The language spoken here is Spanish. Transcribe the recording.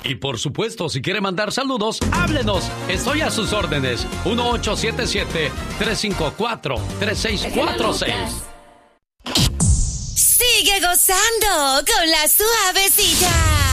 Y por supuesto, si quiere mandar saludos, háblenos. Estoy a sus órdenes. 1877-354-3646. Sigue gozando con la Suavecita.